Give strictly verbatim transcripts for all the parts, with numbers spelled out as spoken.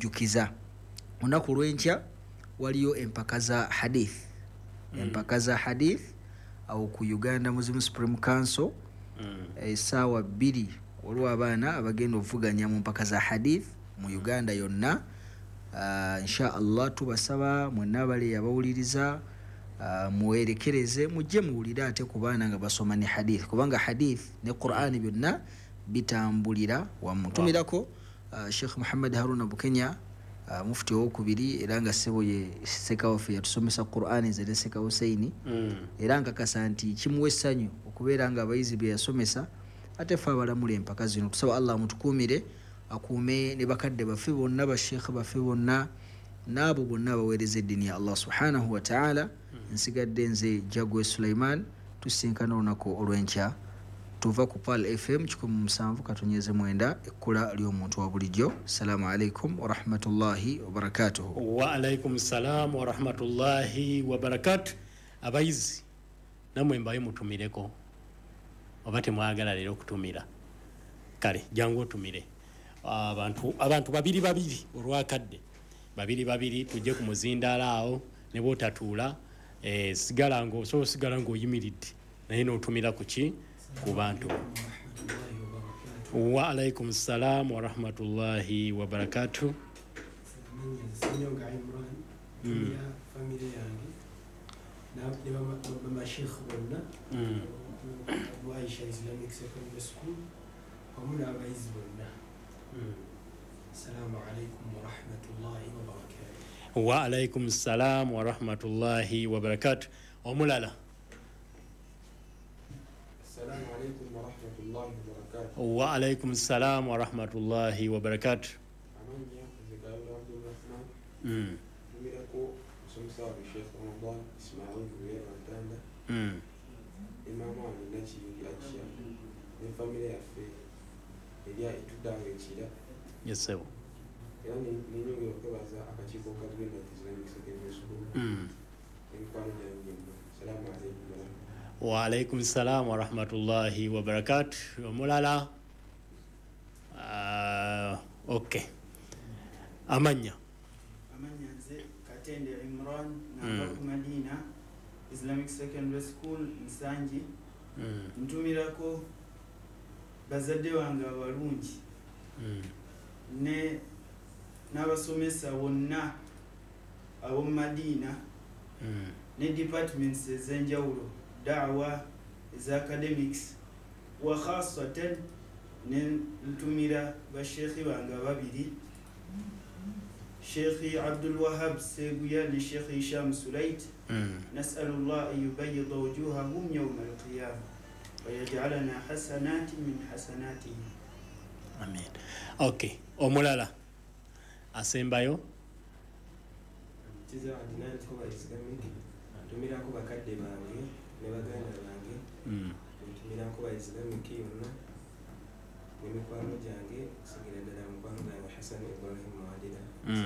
kujjukiza onaku lwenkya waliyo empaka za hadith mm. empaka za hadith awo ku Uganda Muslim Supreme Council mm. esaawa bbiri waliwo abaana abagenda okuvuganya mu mpaka za hadith mu Uganda yonna. Uh, insha Allah tubasaba mwenna abali abawuliriza uh, muwerekereze mujje muwulire ate ku baana nga basoma ne hadith kubanga hadith ne Qur'ani byonna bitambulira wamu. Tumirako uh, Sheikh Muhammad Haruna Bukenya uh, mufti owokubiri era nga sebo ye sekawaffe yatusomesa Qur'ani zere Seka Hussein mm. era nga kasa nti kimuwe essanyu okubeera nga abayizi bye yasomesa ate fe abalamula empaka zino. Tusaba Allah mutukuumire akuume ne bakadde baffe bonna basheekh baffe bonna n'abo bonna abaweereza eddiini ya Allah subhanahu wa ta'ala. mm. nsigadde nze Jagwe Sulaiman tusinkana olunaku olw'enkya tuva ku Pal F M kikumi musanvu katonyeze mwenda ekkula ly'omuntu wa bulijjo. Assalamu alaikum wa rahmatullahi wa barakatuh. Wa alaikum salam wa rahmatullahi wa barakatuh. Abayizi namwe mbaye mutumireko oba temwagala leero okutumira kale jangu otumire abantu abantu babiri babiri olwakadde babiri babiri tujje ku muzindaala awo ne botatuula eh sigala ngo so sigala ngo yimiridde naye n'otumira ku ki ku bantu. Wa alaikum salam wa rahmatullahi wa barakatuh. Senyonga Imran ya familia yangu na mama Sheikh bonna wa Aisha Islamic Secondary School pamoja na abayizi bonna. Assalamu alaikum wa rahmatullahi wa barakatuh. Wa alaikum salam wa rahmatullahi wa barakatuh. Omulala. Assalamu alaikum wa rahmatullahi wa barakatuh. Wa alaikum salam wa rahmatullahi wa barakatuh. Amanya Zakaria Abdul Rahman. Mm. Numirako musomesa wa Sheikh Ramadan Ismail Kuya Rwanda. Mm. Imama ni nachi akia. Ni familia yaffe elia etudanga ekira. Yes sir. Yani ninyonge okwebaza akakiiko kagenda Islamic Secondary School. Mm. Enkwano yange. Assalamu alaikum wa rahmatullahi. Wa alaikum salam wa rahmatullahi wa barakatuh. Omulala. Uh, okay. Amanya. Amanya nze Katende Imran na mm. Madina Islamic Secondary School Nsanji. Mm. Ntumirako bazadde wange abalungi. Mm. Ne n'abasomesa bonna abo Madina. Mm. Ne departments ez'enjawulo da'wa is academics wa khassatan ntumira ba sheikh banga babiri Sheikh Abdul Wahhab Seguya ni Sheikh Hisham Sulait. nas'alullah an yubayyida wujuhahum yawm al-qiyamah wa yaj'alana hasanatin min hasanatihim. Amen. Okay, omulala asembayo tiza adinani ko Islamic tumira ko bakadde bange ne baganda bange mm tumira ko Islamic yonna ne mikwano jange sigira dala mukwano wa Hassan Ibrahim Muadila.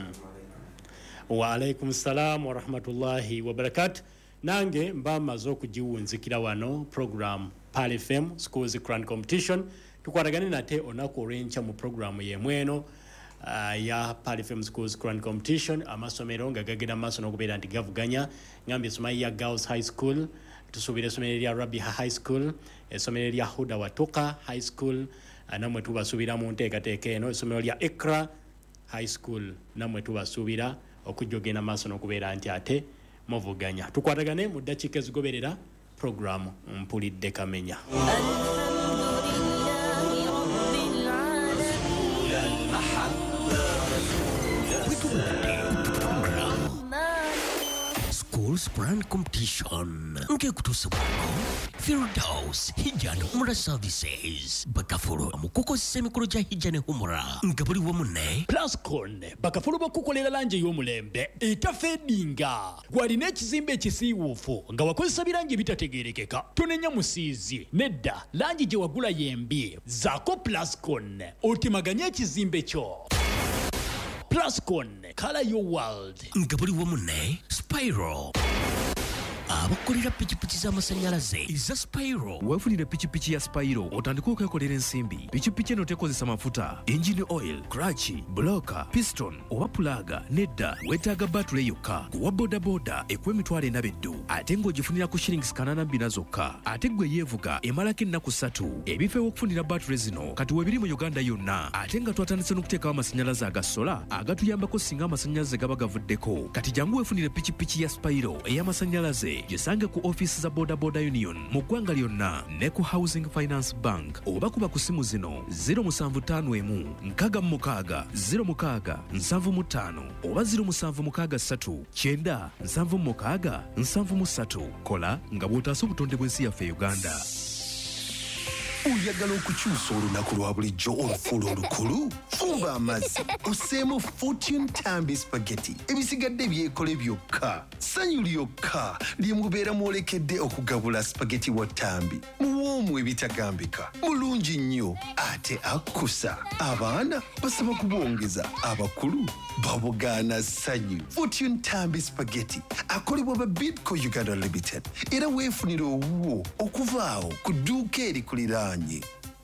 Wa alaikum salam wa rahmatullahi wa barakatuh. Nange mbamaze okugiwunzikira wano program Pal F M Schools Grand Competition tukwatagane nate onako olw'enkya mu programu yemweno uh, ya Pal F M Schools Grand Competition amasomero nga gagenda maaso n'okubeera nti gavuganya ngambye esomero ya Girls High School tusuubira esomero lya Rabiha High School esomero lya Huda Watuka High School uh, namwe tubasuubira mu nteekateeka eno esomero lya Ikra High School namwe tubasuubira okujja ogenda maaso n'okubeera nti ate muvuganya tukwatagane mu ddakiika ezigoberera programu mpulidde kamenya. Schools Grand Competition nke kutusibwako Firdaus Hijjan Humra Services bakafulu mukukozesa emikolo gya Hijjan Humra nga buli wamu ne Plascon bakafulu bakukolera langi y'omulembe etafeedinga gwalina ekizimbe ekisiiwuufu nga wakozesa birangi bitategeerekeka tonenya musiizi nedda langi gye wagula yembi zaako Plascon otemaganya ekizimbe kyo. Plascon, color your world. Nga buli wamu ne Spiral abakolera pikipiki z'amasannyalaze eza Spyro. weefunire pikipiki ya Spyro otandika okwekolera ensimbi. pikipiki eno tekozesa mafuta, engine oil, clutch, bloka, piston oba pulaga. Nedda, weetaaga batule yokka. Kuwa bodaboda ekuwa emitwalo ena beddu ate ng'ogifunira ku shillings kanaana bbiri zokka. ate gwe yeevuga emalako ennaku ssatu. ebifo ew'okufunira batule zino kati weebiri mu Uganda yonna, ate nga twatandise n'okuteekawo amasannyalaze aga sola agatuyambako singa amasannyalaze gaba gavuddeko. kati jangu weefunire pikipiki ya Spyro ey'amasannyalaze gisange ku ofiisi za Boda Boda Union mu ggwanga lyonna ne ku Housing Finance Bank oba kuba ku simu zino zero seven five one nkaaga mu mukaaga zero mukaaga nsanvu mu ttaano oba zero seven mukaaga ssatu kyenda nsanvu mu mukaaga nsanvu mu ssatu. kola nga bw'otaasa obutonde bw'ensi yaffe Uganda. Oyagala okukyusa olunaku lwa bulijjo olufuula olukulu? Fumba amazzi osseemu Fortune Tambi Spaghetti. Ebisigadde byekole byokka. Ssanyu lyokka lye mubeera mwolekedde okugabula spaghetti wa Tambi. Muwoomu ebitagambika, mulungi nnyo ate akkusa. Abaana basaba kubwongeza, abakulu babugaana ssanyu. Fortune Tambi Spaghetti akolebwa ba Bidco Uganda Limited era weefunira owuwo okuva awo ku dduuka erikuliraanye.